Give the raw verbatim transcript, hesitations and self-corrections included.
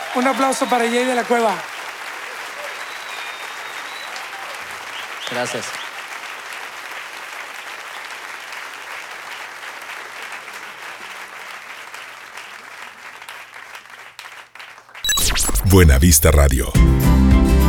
Un aplauso para Jay de la Cueva. Gracias. Buena Vista Radio.